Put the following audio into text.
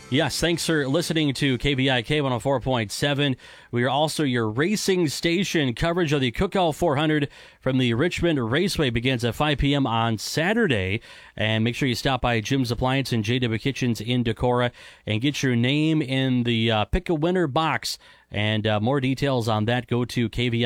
Yes, thanks for listening to KBIK 104.7. We are also your racing station. Coverage of the Cookout 400 from the Richmond Raceway begins at 5 p.m. on Saturday. And make sure you stop by Jim's Appliance and JW Kitchens in Decorah and get your name in the Pick a Winner box. And more details on that, go to KBIK.